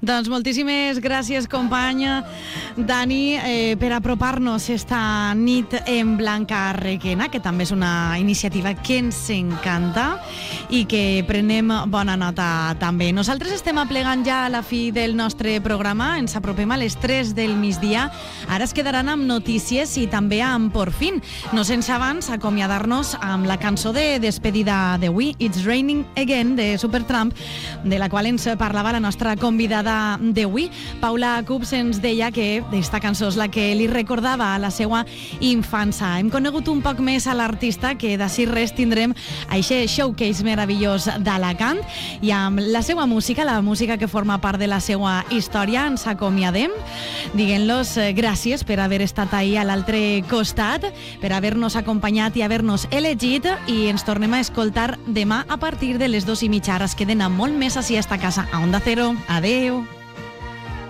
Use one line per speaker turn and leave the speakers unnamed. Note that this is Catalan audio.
Doncs moltíssimes gràcies, company Dani, per apropar-nos esta nit en Blanca Requena, que també és una iniciativa que ens encanta i que prenem bona nota també. Nosaltres estem aplegant ja a la fi del nostre programa, ens apropem a les 3 del migdia. Ara es quedaran amb notícies i també amb Porfín. No sense abans acomiadar-nos amb la cançó de despedida d'avui, It's Raining Again, de Supertramp, de la qual ens parlava la nostra convidada d'avui. Paula Cups ens deia que aquesta cançó és la que li recordava a la seva infança. Hem conegut un poc més a l'artista, que d'ací res tindrem aquest showcase meravellós d'Alacant, i amb la seva música, la música que forma part de la seva història, ens acomiadem dient-los gràcies per haver estat ahí a l'altre costat, per haver-nos acompanyat i haver-nos elegit, i ens tornem a escoltar demà a partir de les 2:30. Es queden amb molt més així a esta casa, a Onda Cero. Adeu.